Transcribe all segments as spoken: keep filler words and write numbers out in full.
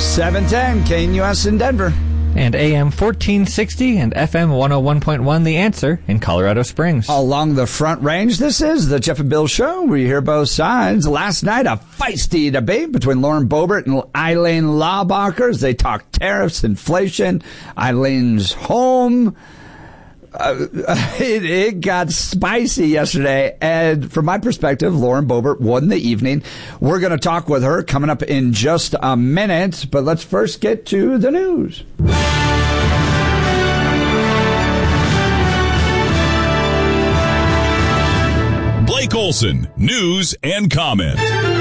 seven ten K N U S in Denver. And A M fourteen sixty and F M one oh one point one The Answer in Colorado Springs. Along the Front Range, this is the Jeff and Bill Show. We hear both sides. Last night, a feisty debate between Lauren Boebert and Eileen Laubacher as they talk tariffs, inflation, Eileen's home. Uh, it, it got spicy yesterday, and from my perspective, Lauren Boebert won the evening. We're going to talk with her coming up in just a minute, but let's first get to the news. Blake Olson, news and comment.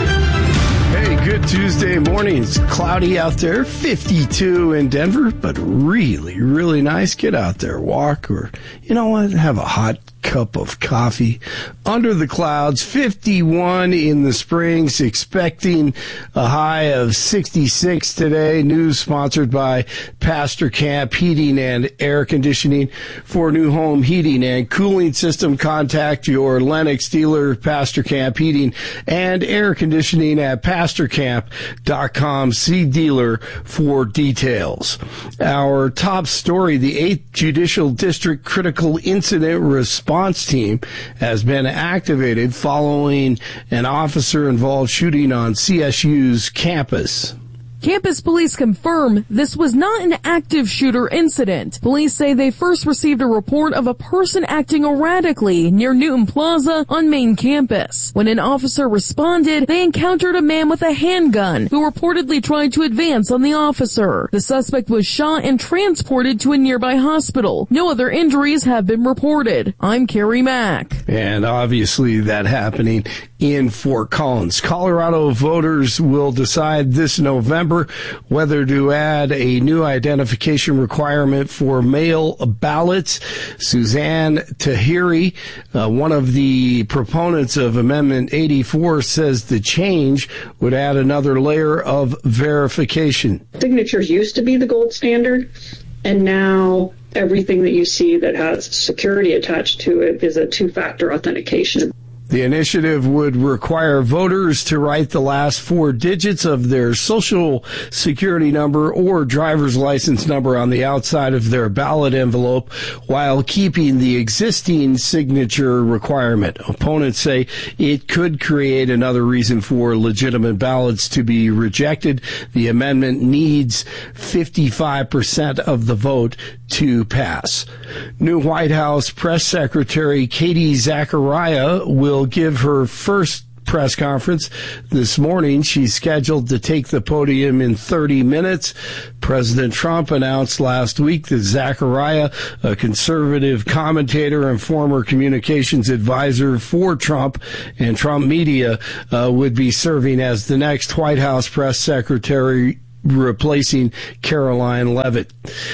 Hey, good Tuesday morning. It's cloudy out there, fifty-two in Denver, but really, really nice. Get out there, walk, or, you know what, have a hot cup of coffee under the clouds. fifty-one in the Springs, expecting a high of sixty-six today. News sponsored by Pastor Camp Heating and Air Conditioning. For new home heating and cooling system, contact your Lennox dealer, Pastor Camp Heating and Air Conditioning at pastor camp dot com. See dealer for details. Our top story, the eighth Judicial District Critical Incident Response team has been activated following an officer-involved shooting on C S U's campus. Campus police confirm this was not an active shooter incident. Police say they first received a report of a person acting erratically near Newton Plaza on main campus. When an officer responded, they encountered a man with a handgun who reportedly tried to advance on the officer. The suspect was shot and transported to a nearby hospital. No other injuries have been reported. I'm Carrie Mack. And obviously that happening in Fort Collins. Colorado voters will decide this November whether to add a new identification requirement for mail ballots. Suzanne Tahiri, uh, one of the proponents of Amendment eighty-four, says the change would add another layer of verification. Signatures used to be the gold standard, and now everything that you see that has security attached to it is a two-factor authentication. The initiative would require voters to write the last four digits of their social security number or driver's license number on the outside of their ballot envelope while keeping the existing signature requirement. Opponents say it could create another reason for legitimate ballots to be rejected. The amendment needs fifty-five percent of the vote to pass. New White House Press Secretary Katie Zachariah will give her first press conference this morning. She's scheduled to take the podium in thirty minutes. President Trump announced last week that Zachariah, a conservative commentator and former communications advisor for Trump and Trump media, uh, would be serving as the next White House press secretary, replacing Caroline Leavitt.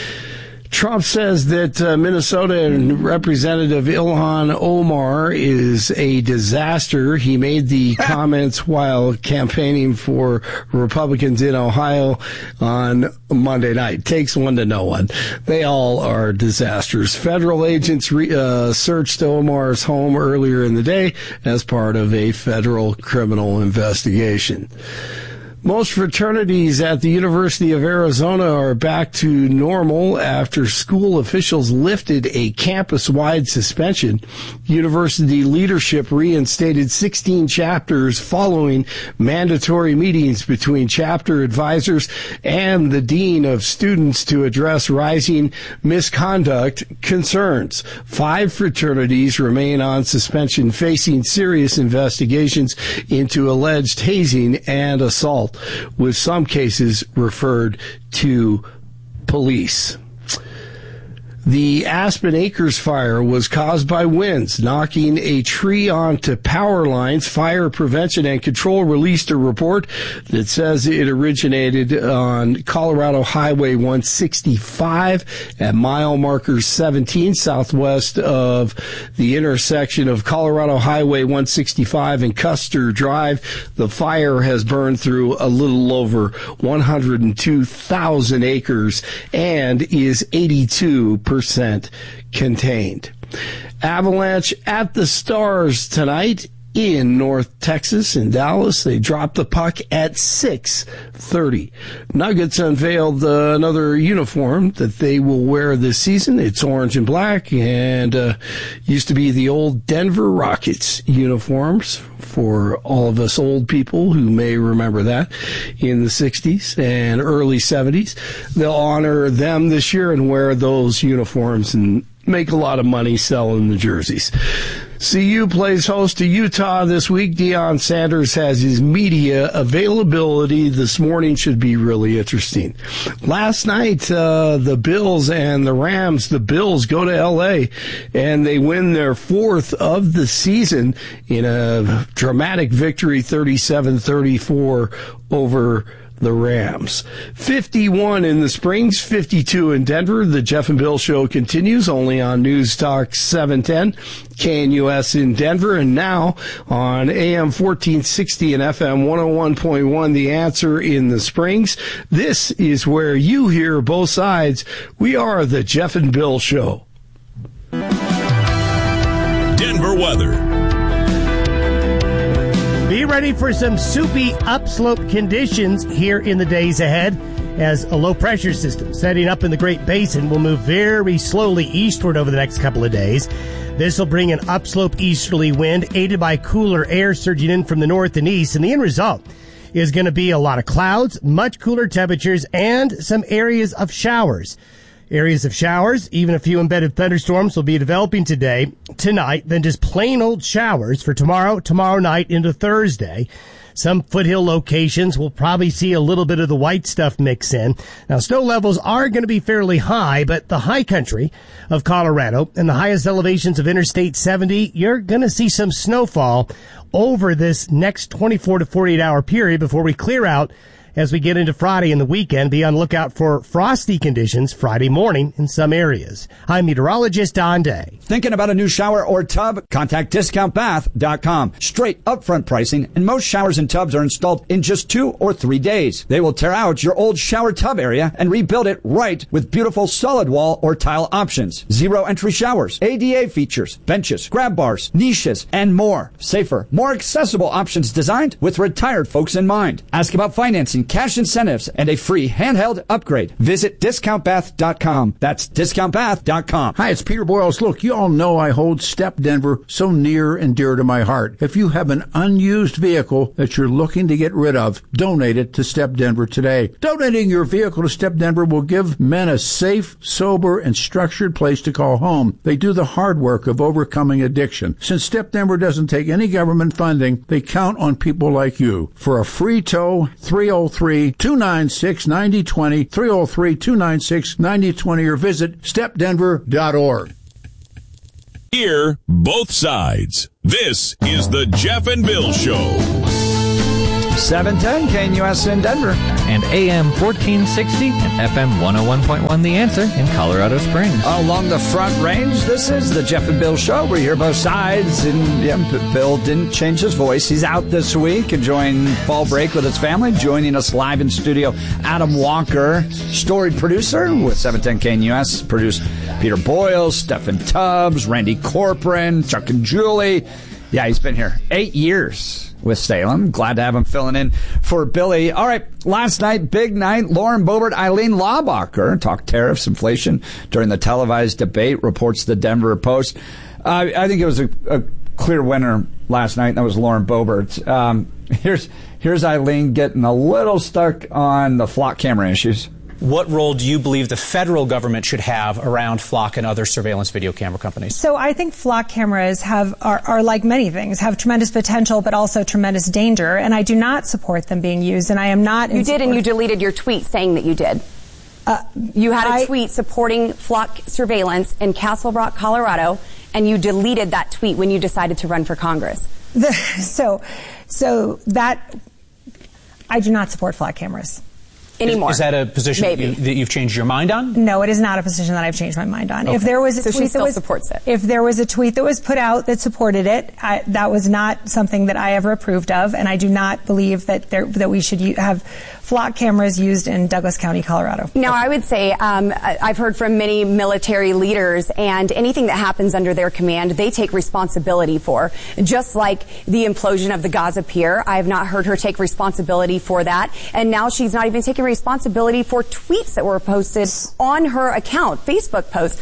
Trump says that uh, Minnesota and Representative Ilhan Omar is a disaster. He made the comments while campaigning for Republicans in Ohio on Monday night. Takes one to know one. They all are disasters. Federal agents re- uh, searched Omar's home earlier in the day as part of a federal criminal investigation. Most fraternities at the University of Arizona are back to normal after school officials lifted a campus-wide suspension. University leadership reinstated sixteen chapters following mandatory meetings between chapter advisors and the dean of students to address rising misconduct concerns. Five fraternities remain on suspension, facing serious investigations into alleged hazing and assault, with some cases referred to police. The Aspen Acres fire was caused by winds knocking a tree onto power lines. Fire Prevention and Control released a report that says it originated on Colorado Highway one sixty-five at mile marker seventeen, southwest of the intersection of Colorado Highway one sixty-five and Custer Drive. The fire has burned through a little over one hundred two thousand acres and is eighty-two percent contained. Avalanche at the Stars tonight in North Texas, in Dallas. They dropped the puck at six thirty. Nuggets unveiled uh, another uniform that they will wear this season. It's orange and black, and uh, used to be the old Denver Rockets uniforms for all of us old people who may remember that in the sixties and early seventies. They'll honor them this year and wear those uniforms and make a lot of money selling the jerseys. C U plays host to Utah this week. Deion Sanders has his media availability this morning. Should be really interesting. Last night, uh, the Bills and the Rams, the Bills go to L A and they win their fourth of the season in a dramatic victory, thirty-seven thirty-four over the Rams. fifty-one in the Springs, fifty-two in Denver. The Jeff and Bill Show continues only on News Talk seven ten, K N U S in Denver, and now on A M fourteen sixty and F M one oh one point one, The Answer in the Springs. This is where you hear both sides. We are the Jeff and Bill Show. Denver weather. Be ready for some soupy upslope conditions here in the days ahead as a low-pressure system setting up in the Great Basin will move very slowly eastward over the next couple of days. This will bring an upslope easterly wind aided by cooler air surging in from the north and east, and the end result is going to be a lot of clouds, much cooler temperatures, and some areas of showers. Areas of showers, even a few embedded thunderstorms will be developing today, tonight, then just plain old showers for tomorrow, tomorrow night into Thursday. Some foothill locations will probably see a little bit of the white stuff mix in. Now, snow levels are going to be fairly high, but the high country of Colorado and the highest elevations of Interstate seventy, you're going to see some snowfall over this next twenty-four to forty-eight hour period before we clear out as we get into Friday and the weekend. Be on the lookout for frosty conditions Friday morning in some areas. I'm meteorologist Don Day. Thinking about a new shower or tub? Contact discount bath dot com. Straight upfront pricing, and most showers and tubs are installed in just two or three days. They will tear out your old shower tub area and rebuild it right with beautiful solid wall or tile options. Zero entry showers, A D A features, benches, grab bars, niches, and more. Safer, more accessible options designed with retired folks in mind. Ask about financing, cash incentives, and a free handheld upgrade. Visit discount bath dot com. That's discount bath dot com. Hi, it's Peter Boyles. Look, you all know I hold Step Denver so near and dear to my heart. If you have an unused vehicle that you're looking to get rid of, donate it to Step Denver today. Donating your vehicle to Step Denver will give men a safe, sober, and structured place to call home. They do the hard work of overcoming addiction. Since Step Denver doesn't take any government funding, they count on people like you. For a free tow, three oh three, two nine six, nine oh two oh, three oh three, two nine six, nine oh two oh, or visit step denver dot org. Hear both sides. This is the Jeff and Bill Show. seven ten K N U S in Denver. And A M fourteen sixty and F M one oh one point one, The Answer in Colorado Springs. Along the Front Range, this is the Jeff and Bill Show. We hear both sides, and yeah, Bill didn't change his voice. He's out this week enjoying fall break with his family. Joining us live in studio, Adam Walker, storied producer with seven ten K N U S, produced Peter Boyles, Stephen Tubbs, Randy Corcoran, Chuck and Julie. Yeah, he's been here eight years with Salem. Glad to have him filling in for Billy. All right, last night, big night. Lauren Boebert, Eileen Laubacher talked tariffs, inflation during the televised debate, reports the Denver Post. Uh, I think it was a, a clear winner last night, and that was Lauren Boebert. Um, here's, here's Eileen getting a little stuck on the flock camera issues. What role do you believe the federal government should have around Flock and other surveillance video camera companies? So I think Flock cameras have are, are like many things, have tremendous potential but also tremendous danger, and I do not support them being used, and I am not. You did, and you deleted your tweet saying that you did. Uh, you had a I, tweet supporting Flock surveillance in Castle Rock, Colorado, and you deleted that tweet when you decided to run for Congress. The, so, so that I do not support Flock cameras. Anymore. Is, is that a position that, you, that you've changed your mind on? No, it is not a position that I've changed my mind on. Okay. If there was a so tweet she still that was, supports it. If there was a tweet that was put out that supported it, I, that was not something that I ever approved of, and I do not believe that there, that we should have flock cameras used in Douglas County, Colorado. Now, I would say um, I've heard from many military leaders, and anything that happens under their command, they take responsibility for. Just like the implosion of the Gaza Pier, I have not heard her take responsibility for that. And now she's not even taking responsibility for tweets that were posted on her account, Facebook posts.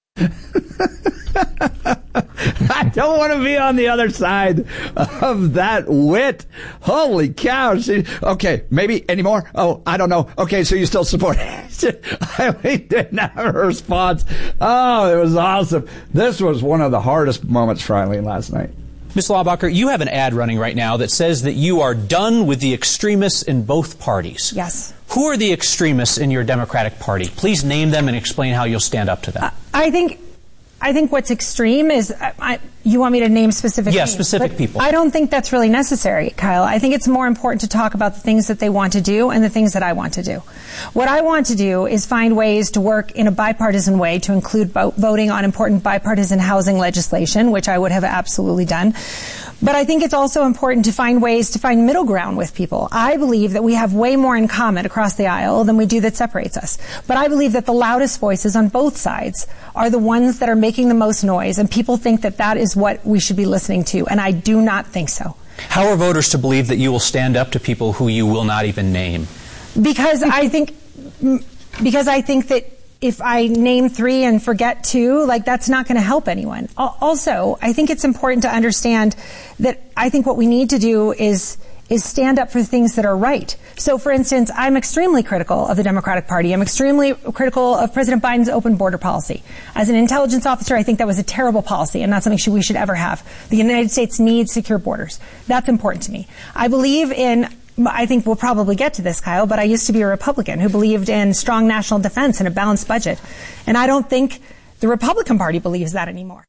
I don't want to be on the other side of that wit. Holy cow. She, okay, maybe any more? Oh, I don't know. Okay, so you still support it. I didn't have a response. Oh, it was awesome. This was one of the hardest moments for Eileen last night. Miz Laubacher, you have an ad running right now that says that you are done with the extremists in both parties. Yes. Who are the extremists in your Democratic Party? Please name them and explain how you'll stand up to them. Uh, I think I think what's extreme is, uh, I, you want me to name specific Yes, names, specific people. I don't think that's really necessary, Kyle. I think it's more important to talk about the things that they want to do and the things that I want to do. What I want to do is find ways to work in a bipartisan way to include vo- voting on important bipartisan housing legislation, which I would have absolutely done. But I think it's also important to find ways to find middle ground with people. I believe that we have way more in common across the aisle than we do that separates us. But I believe that the loudest voices on both sides are the ones that are making the most noise, and people think that that is what we should be listening to, and I do not think so. How are voters to believe that you will stand up to people who you will not even name? Because I think, because I think that if I name three and forget two, like, that's not going to help anyone. Also, I think it's important to understand that I think what we need to do is is stand up for things that are right. So, for instance, I'm extremely critical of the Democratic Party. I'm extremely critical of President Biden's open border policy. As an intelligence officer, I think that was a terrible policy and not something we should ever have. The United States needs secure borders. That's important to me. I believe in I think we'll probably get to this, Kyle, but I used to be a Republican who believed in strong national defense and a balanced budget. And I don't think the Republican Party believes that anymore.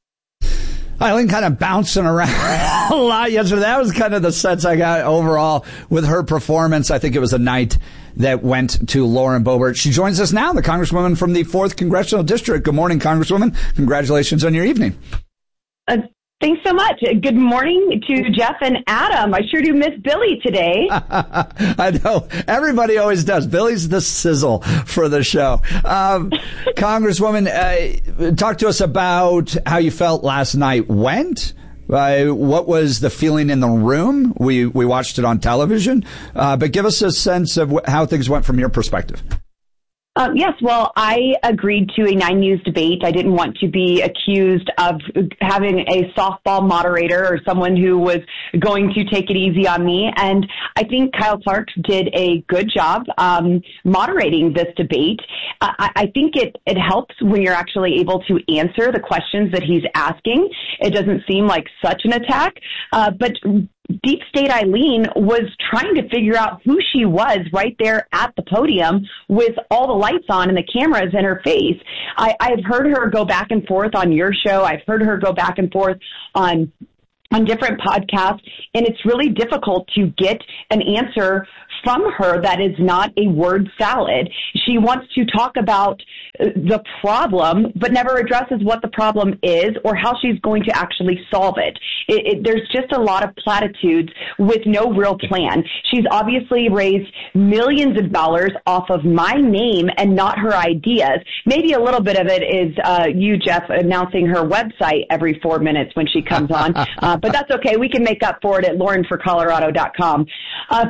Eileen kind of bouncing around a lot yesterday. That was kind of the sense I got overall with her performance. I think it was a night that went to Lauren Boebert. She joins us now, the Congresswoman from the fourth Congressional District. Good morning, Congresswoman. Congratulations on your evening. Uh, Thanks so much. Good morning to Jeff and Adam. I sure do miss Billy today. I know. Everybody always does. Billy's the sizzle for the show. Um, Congresswoman, uh, talk to us about how you felt last night went. Uh, what was the feeling in the room? We we watched it on television, uh, but give us a sense of wh- how things went from your perspective. Um, yes, well, I agreed to a Nine News debate. I didn't want to be accused of having a softball moderator or someone who was going to take it easy on me. And I think Kyle Clark did a good job um, moderating this debate. Uh, I, I think it, it helps when you're actually able to answer the questions that he's asking. It doesn't seem like such an attack, uh, but Deep State Eileen was trying to figure out who she was right there at the podium with all the lights on and the cameras in her face. I, I've heard her go back and forth on your show. I've heard her go back and forth on on different podcasts, and it's really difficult to get an answer from her that is not a word salad. She wants to talk about the problem, but never addresses what the problem is or how she's going to actually solve it. It, it. There's just a lot of platitudes with no real plan. She's obviously raised millions of dollars off of my name and not her ideas. Maybe a little bit of it is uh, you, Jeff, announcing her website every four minutes when she comes on. Uh, but that's okay. We can make up for it at lauren for colorado dot com. Uh,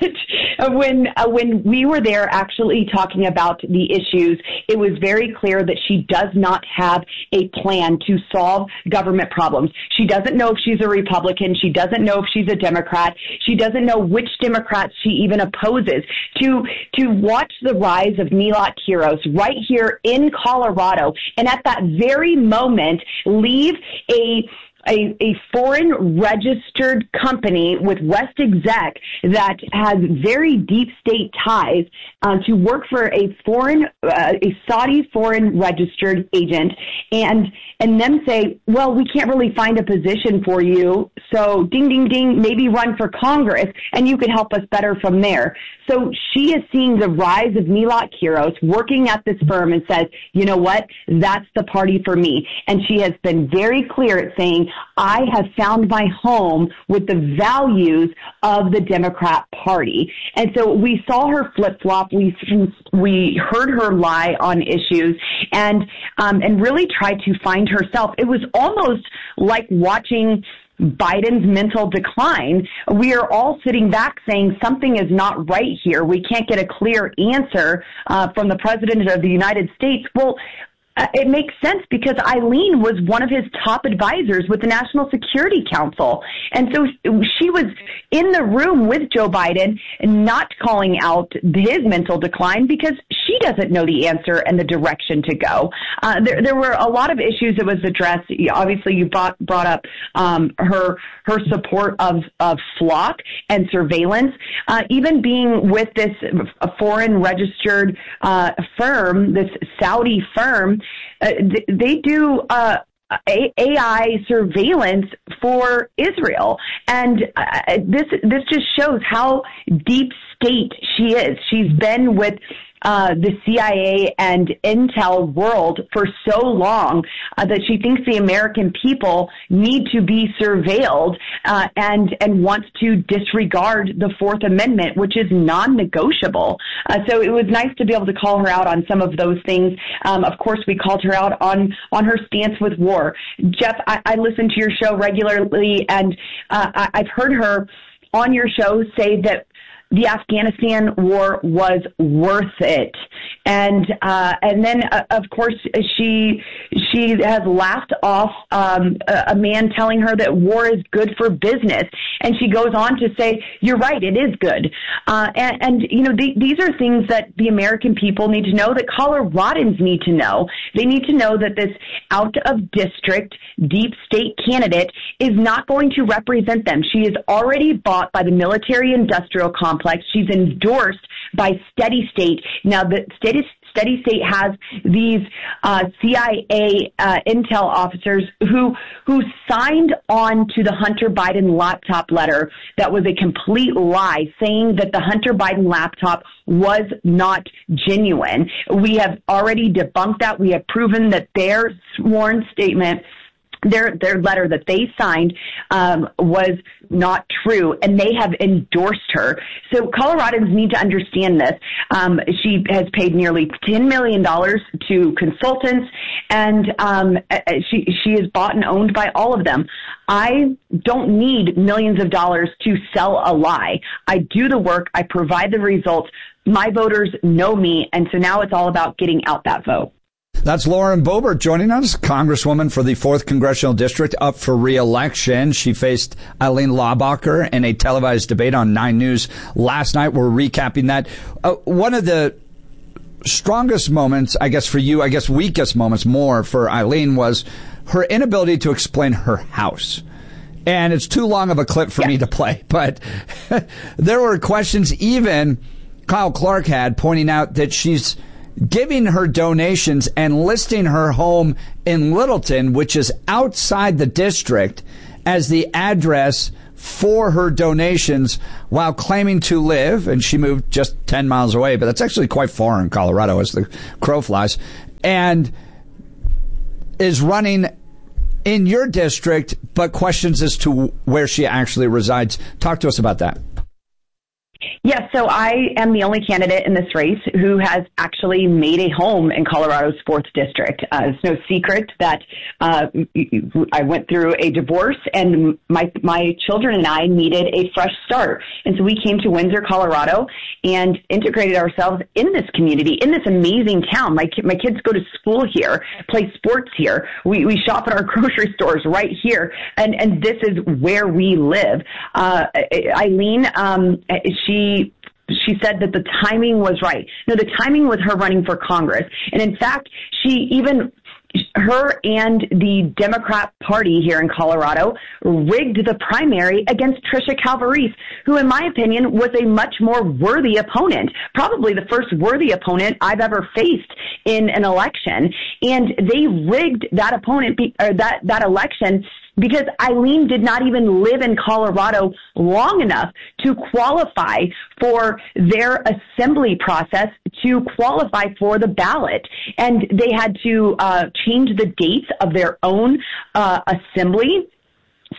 but when uh, when we were there actually talking about the issues, it was very clear that she does not have a plan to solve government problems. She doesn't know if she's a Republican. She doesn't know if she's a Democrat. She doesn't know which Democrats she even opposes. To to watch the rise of Milot Heroes right here in Colorado, and at that very moment leave a A, a foreign registered company with West Exec that has very deep state ties uh, to work for a foreign, uh, a Saudi foreign registered agent, and and them say, well, we can't really find a position for you, so ding, ding, ding, maybe run for Congress, and you could help us better from there. So she is seeing the rise of Milot Heroes working at this firm and says, you know what, that's the party for me. And she has been very clear at saying, I have found my home with the values of the Democrat Party. And so we saw her flip-flop. We we heard her lie on issues and um, and really try to find herself. It was almost like watching Biden's mental decline. We are all sitting back saying something is not right here. We can't get a clear answer uh, from the President of the United States. Well, Uh, it makes sense because Eileen was one of his top advisors with the National Security Council. And so she was in the room with Joe Biden, not calling out his mental decline because she doesn't know the answer and the direction to go. Uh, there, there were a lot of issues that was addressed. Obviously, you brought, brought up um, her her support of, of flock and surveillance, uh, even being with this foreign registered uh, firm, this Saudi firm. Uh, they do uh, A I surveillance for Israel, and uh, this this just shows how deep state she is. She's been with uh, the C I A and intel world for so long uh, that she thinks the American people need to be surveilled uh, and and wants to disregard the Fourth Amendment, which is non-negotiable. Uh, so it was nice to be able to call her out on some of those things. Um, of course, we called her out on on her stance with war. Jeff, I, I listen to your show regularly, and uh, I, I've heard her on your show say that the Afghanistan war was worth it. And uh, and then, uh, of course, she she has laughed off um, a, a man telling her that war is good for business. And she goes on to say, you're right, it is good. Uh, and, and, you know, the, these are things that the American people need to know, that Coloradans need to know. They need to know that this out-of-district deep state candidate is not going to represent them. She is already bought by the military-industrial complex. She's endorsed by Steady State. Now, the Steady, Steady State has these uh, C I A uh, intel officers who who signed on to the Hunter Biden laptop letter that was a complete lie, saying that the Hunter Biden laptop was not genuine. We have already debunked that. We have proven that their sworn statement, Their their letter that they signed um, was not true, and they have endorsed her. So Coloradans need to understand this. Um, she has paid nearly ten million dollars to consultants, and um, she she is bought and owned by all of them. I don't need millions of dollars to sell a lie. I do the work. I provide the results. My voters know me, and so now it's all about getting out that vote. That's Lauren Boebert joining us, Congresswoman for the fourth Congressional District, up for re-election. She faced Eileen Laubacher in a televised debate on Nine News last night. We're recapping that. Uh, one of the strongest moments, I guess, for you, I guess weakest moments more for Eileen was her inability to explain her house. And it's too long of a clip for yeah. me to play, but there were questions even Kyle Clark had pointing out that she's giving her donations and listing her home in Littleton, which is outside the district, as the address for her donations while claiming to live, and she moved just ten miles away, but that's actually quite far in Colorado as the crow flies, and is running in your district, but questions as to where she actually resides. Talk to us about that. Yes, so I am the only candidate in this race who has actually made a home in Colorado's fourth district. Uh, it's no secret that uh, I went through a divorce, and my my children and I needed a fresh start. And so we came to Windsor, Colorado, and integrated ourselves in this community, in this amazing town. My my kids go to school here, play sports here. We we shop at our grocery stores right here, and and this is where we live. Uh, Eileen, um, she. She said that the timing was right. No, the timing was her running for Congress. And in fact, she even, her and the Democrat Party here in Colorado rigged the primary against Tricia Calvarese, who, in my opinion, was a much more worthy opponent, probably the first worthy opponent I've ever faced in an election. And they rigged that opponent, be, or that, that election because Eileen did not even live in Colorado long enough to qualify for their assembly process, to qualify for the ballot. And they had to uh, change the dates of their own uh, assembly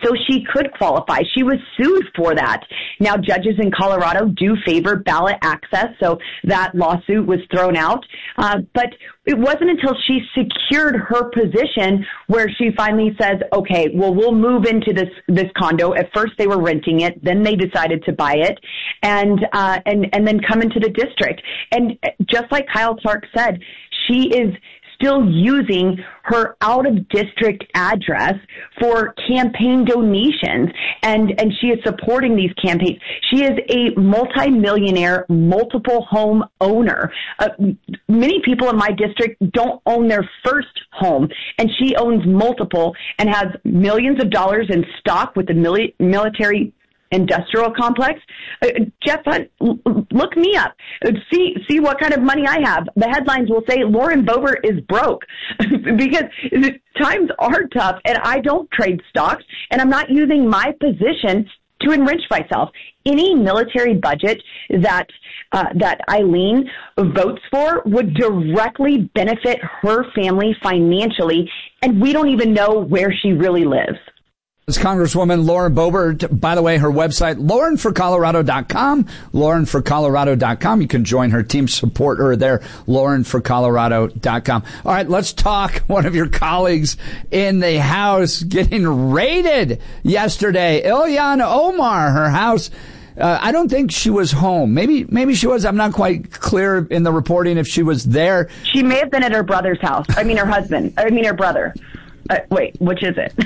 so she could qualify. She was sued for that. Now, judges in Colorado do favor ballot access, so that lawsuit was thrown out. Uh, but it wasn't until she secured her position where she finally says, okay, well, we'll move into this, this condo. At first they were renting it. Then they decided to buy it and, uh, and, and then come into the district. And just like Kyle Clark said, she is still using her out-of-district address for campaign donations, and, and she is supporting these campaigns. She is a multimillionaire, multiple home owner. Uh, many people in my district don't own their first home, and she owns multiple and has millions of dollars in stock with the mili- military industrial complex. Uh, Jeff Hunt, look me up. See see what kind of money I have. The headlines will say Lauren Boebert is broke because times are tough, and I don't trade stocks, and I'm not using my position to enrich myself. Any military budget that uh, that Eileen votes for would directly benefit her family financially, and we don't even know where she really lives. It's Congresswoman Lauren Boebert. By the way, her website, lauren for colorado dot com, lauren for colorado dot com. You can join her team, support her there, lauren for colorado dot com. All right, let's talk one of your colleagues in the House getting raided yesterday. Ilhan Omar, her house. Uh, I don't think she was home. Maybe, maybe she was. I'm not quite clear in the reporting if she was there. She may have been at her brother's house. I mean, her husband. I mean, her brother. Uh, wait, which is it?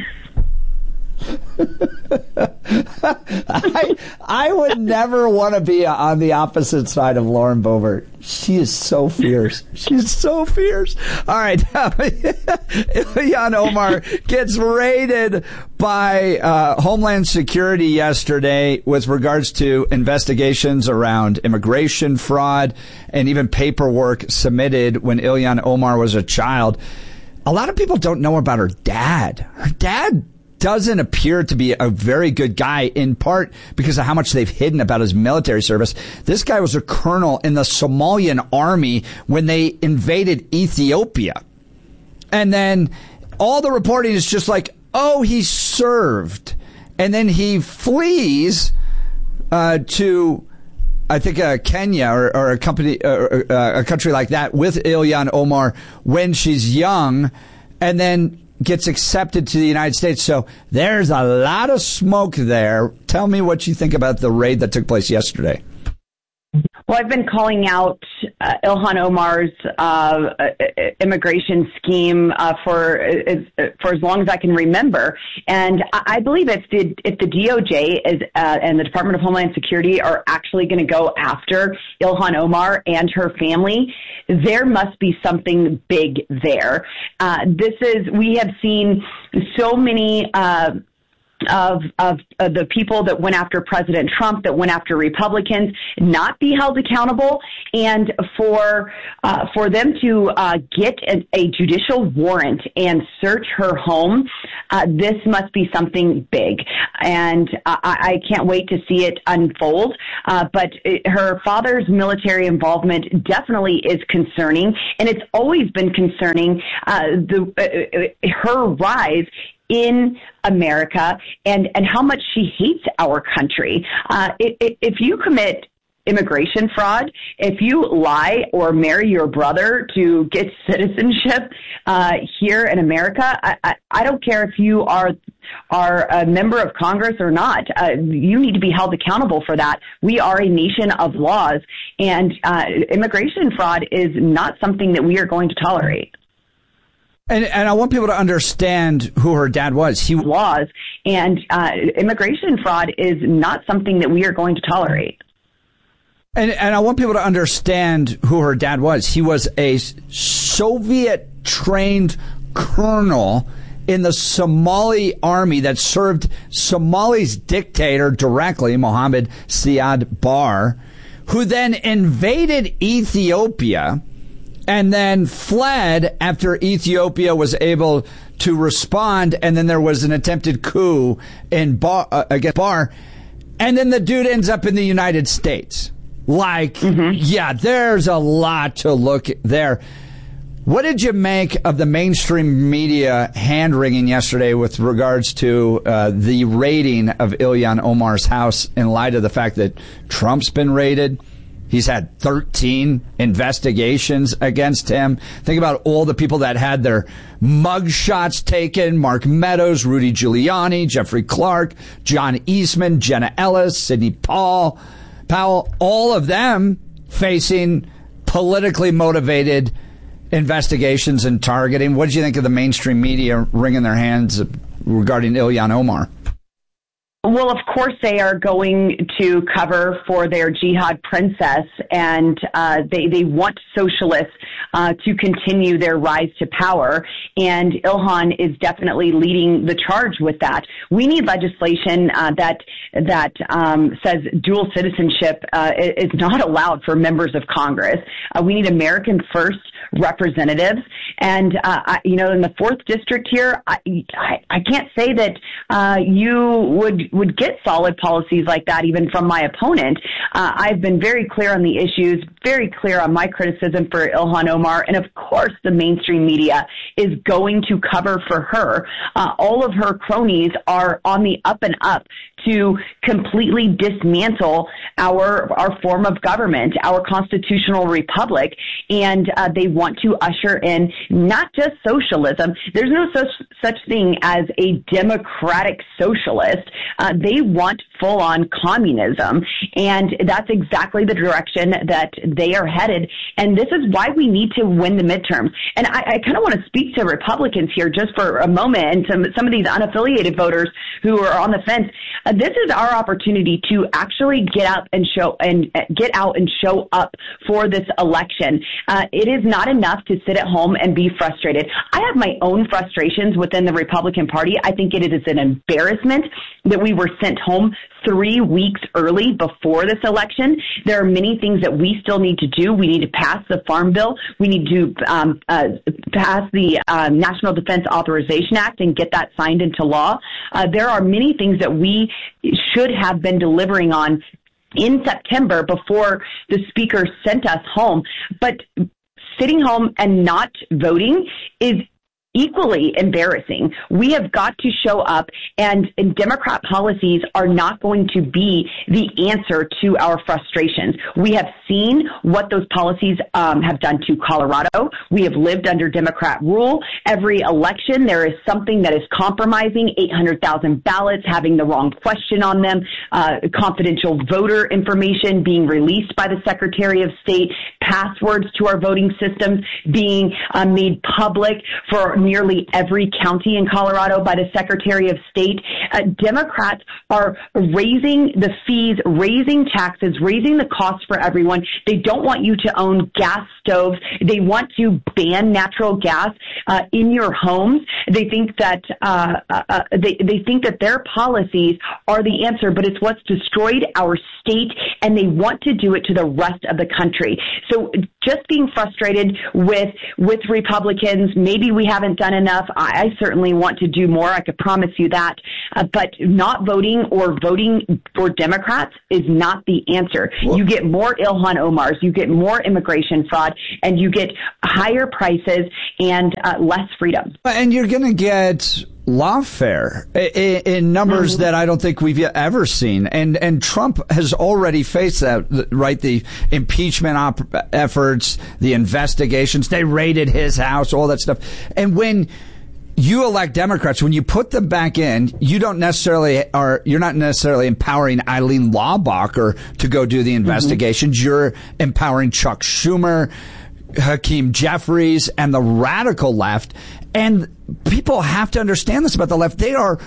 I I would never want to be on the opposite side of Lauren Boebert. She is so fierce. She's so fierce. All right. Ilhan Omar gets raided by uh, Homeland Security yesterday with regards to investigations around immigration fraud and even paperwork submitted when Ilhan Omar was a child. A lot of people don't know about her dad. Her dad doesn't appear to be a very good guy, in part because of how much they've hidden about his military service. This guy was a colonel in the Somalian army when they invaded Ethiopia. And then all the reporting is just like, oh, he served. And then he flees uh, to, I think, uh, Kenya or, or a company, uh, uh, a country like that with Ilhan Omar when she's young, and then gets accepted to the United States. So there's a lot of smoke there. Tell me what you think about the raid that took place yesterday. Well, I've been calling out uh, Ilhan Omar's uh, immigration scheme uh, for uh, for as long as I can remember, and I believe if the if the D O J is uh, and the Department of Homeland Security are actually going to go after Ilhan Omar and her family, there must be something big there. Uh, this is we have seen so many. Uh, Of, of of the people that went after President Trump, that went after Republicans, not be held accountable, and for uh, for them to uh, get a, a judicial warrant and search her home, uh, this must be something big, and I, I can't wait to see it unfold. Uh, but it, her father's military involvement definitely is concerning, and it's always been concerning. Uh, the uh, her rise in America and, and how much she hates our country. Uh, it, it, if you commit immigration fraud, if you lie or marry your brother to get citizenship uh, here in America, I, I, I don't care if you are are a member of Congress or not. Uh, you need to be held accountable for that. We are a nation of laws, and uh, immigration fraud is not something that we are going to tolerate. And, and I want people to understand who her dad was. He laws and uh, immigration fraud is not something that we are going to tolerate. And, and I want people to understand who her dad was. He was a Soviet-trained colonel in the Somali army that served Somali's dictator directly, Mohammed Siad Barre, who then invaded Ethiopia and then fled after Ethiopia was able to respond, and then there was an attempted coup in Bar, uh, against Barre, and then the dude ends up in the United States. Like, mm-hmm. yeah, there's a lot to look at there. What did you make of the mainstream media hand-wringing yesterday with regards to uh, the raiding of Ilhan Omar's house in light of the fact that Trump's been raided? He's had thirteen investigations against him. Think about all the people that had their mug shots taken. Mark Meadows, Rudy Giuliani, Jeffrey Clark, John Eastman, Jenna Ellis, Sidney Paul, Powell, all of them facing politically motivated investigations and targeting. What did you think of the mainstream media wringing their hands regarding Ilhan Omar? Well, of course, they are going to cover for their jihad princess, and uh, they, they want socialists uh, to continue their rise to power, and Ilhan is definitely leading the charge with that. We need legislation uh, that that um, says dual citizenship uh, is not allowed for members of Congress. Uh, we need American first representatives, and uh, I, you know, in the fourth district here, I, I, I can't say that uh, you would would get solid policies like that even from my opponent. Uh, I've been very clear on the issues, very clear on my criticism for Ilhan Omar, and of course the mainstream media is going to cover for her. Uh, all of her cronies are on the up and up to completely dismantle our our form of government, our constitutional republic, and uh, they want to usher in not just socialism. There's no such such thing as a democratic socialist. Uh, they want full-on communism, and that's exactly the direction that they are headed. And this is why we need to win the midterms. And I, I kind of want to speak to Republicans here just for a moment, and some some of these unaffiliated voters who are on the fence. Uh, this is our opportunity to actually get out and show and uh, get out and show up for this election. Uh, it is not enough to sit at home and be frustrated. I have my own frustrations within the Republican Party. I think it is an embarrassment that we were sent home three weeks early before this election. There are many things that we still need to do. We need to pass the Farm Bill. We need to um, uh, pass the uh, National Defense Authorization Act and get that signed into law. Uh, there are many things that we should have been delivering on in September before the Speaker sent us home. But sitting home and not voting is equally embarrassing. We have got to show up, and, and Democrat policies are not going to be the answer to our frustrations. We have seen what those policies um, have done to Colorado. We have lived under Democrat rule. Every election, there is something that is compromising, eight hundred thousand ballots having the wrong question on them, uh, confidential voter information being released by the Secretary of State, passwords to our voting systems being uh, made public for nearly every county in Colorado by the Secretary of State. Uh, Democrats are raising the fees, raising taxes, raising the costs for everyone. They don't want you to own gas stoves. They want to ban natural gas uh, in your homes. They think that uh, uh, they they think that their policies are the answer, but it's what's destroyed our state, and they want to do it to the rest of the country. So just being frustrated with with Republicans, maybe we haven't done enough. I, I certainly want to do more. I could promise you that. Uh, but not voting or voting for Democrats is not the answer. Well, you get more Ilhan Omars, you get more immigration fraud, and you get higher prices and uh, less freedom. And you're going to get lawfare in, in numbers mm-hmm. that I don't think we've ever seen. And and Trump has already faced that, right? The impeachment op- efforts, the investigations, they raided his house, all that stuff. And when you elect Democrats, when you put them back in, you don't necessarily are, you're not necessarily empowering Eileen Laubacher to go do the investigations. Mm-hmm. You're empowering Chuck Schumer, Hakeem Jeffries, and the radical left. And people have to understand this about the left. They are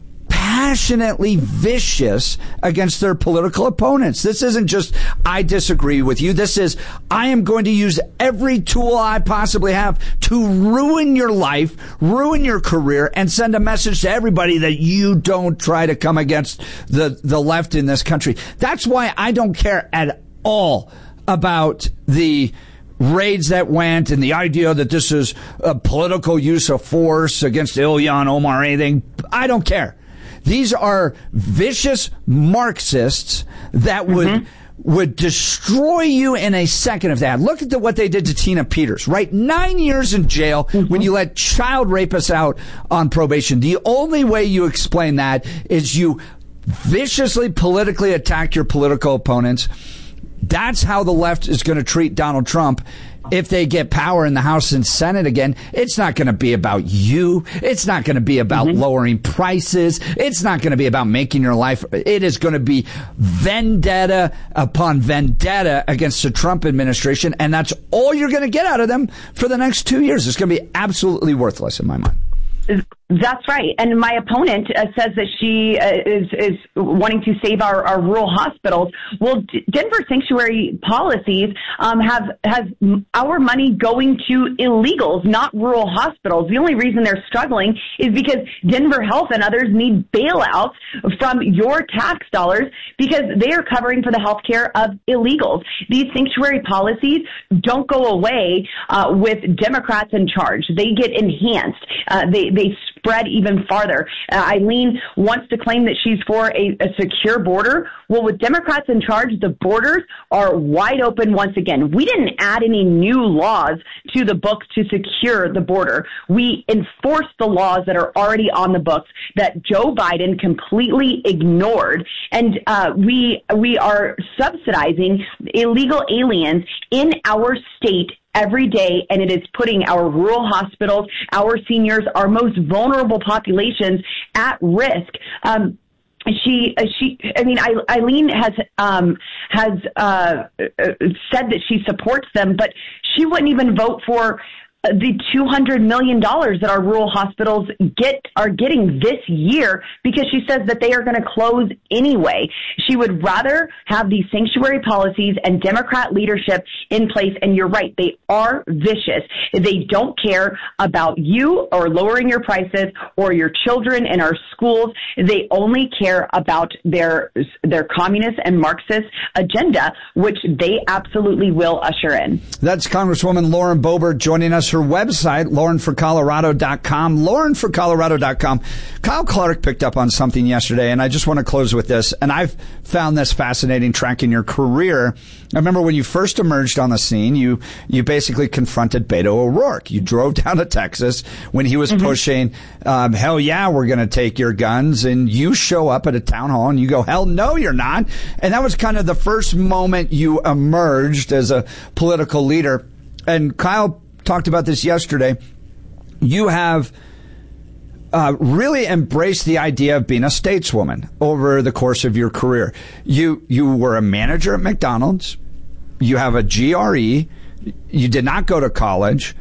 passionately vicious against their political opponents. This isn't just, I disagree with you. This is, I am going to use every tool I possibly have to ruin your life, ruin your career, and send a message to everybody that you don't try to come against the, the left in this country. That's why I don't care at all about the raids that went and the idea that this is a political use of force against Ilhan Omar or anything. I don't care. These are vicious Marxists that would mm-hmm. would destroy you in a second if that. Look at the, what they did to Tina Peters, right? Nine years in jail mm-hmm. when you let child rapists out on probation. The only way you explain that is you viciously politically attack your political opponents. That's how the left is going to treat Donald Trump if they get power in the House and Senate again. It's not going to be about you. It's not going to be about mm-hmm. lowering prices. It's not going to be about making your life. It is going to be vendetta upon vendetta against the Trump administration. And that's all you're going to get out of them for the next two years. It's going to be absolutely worthless in my mind. That's right. And my opponent uh, says that she uh, is is wanting to save our, our rural hospitals. Well, D- Denver sanctuary policies um, have has our money going to illegals, not rural hospitals. The only reason they're struggling is because Denver Health and others need bailouts from your tax dollars because they are covering for the health care of illegals. These sanctuary policies don't go away uh, with Democrats in charge. They get enhanced. Uh, they they spread even farther. Uh, Eileen wants to claim that she's for a, a secure border. Well, with Democrats in charge, the borders are wide open once again. We didn't add any new laws to the books to secure the border. We enforced the laws that are already on the books that Joe Biden completely ignored. And uh, we we are subsidizing illegal aliens in our state every day, and it is putting our rural hospitals, our seniors, our most vulnerable populations at risk. Um, She, she, I mean, Eileen has, um, has, uh, said that she supports them, but she wouldn't even vote for the two hundred million dollars that our rural hospitals get are getting this year because she says that they are going to close anyway. She would rather have these sanctuary policies and Democrat leadership in place. And you're right, they are vicious. They don't care about you or lowering your prices or your children in our schools. They only care about their their communist and Marxist agenda, which they absolutely will usher in. That's Congresswoman Lauren Boebert joining us. Her website, lauren for colorado dot com, lauren for colorado dot com. Kyle Clark picked up on something yesterday, and I just want to close with this. And I've found this fascinating, tracking your career. I remember when you first emerged on the scene, you you basically confronted Beto O'Rourke. You drove down to Texas when he was mm-hmm. pushing, um, hell yeah, we're going to take your guns. And you show up at a town hall and you go, hell no, you're not. And that was kind of the first moment you emerged as a political leader. And Kyle talked about this yesterday. You have uh, really embraced the idea of being a stateswoman over the course of your career. You you were a manager at McDonald's. You have a G R E. You did not go to college.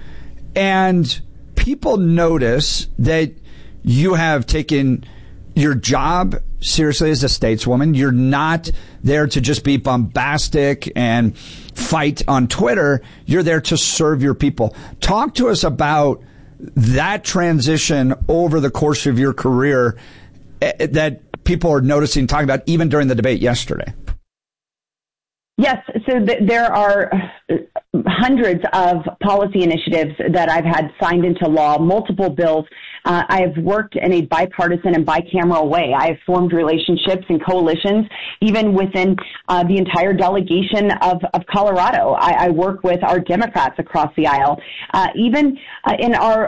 And people notice that you have taken your job seriously as a stateswoman. You're not there to just be bombastic and fight on Twitter. You're there to serve your people. Talk to us about that transition over the course of your career that people are noticing, talking about even during the debate yesterday. Yes, so th- there are hundreds of policy initiatives that I've had signed into law, multiple bills. Uh, I have worked in a bipartisan and bicameral way. I have formed relationships and coalitions, even within uh, the entire delegation of, of Colorado. I, I work with our Democrats across the aisle. Uh, even uh, in our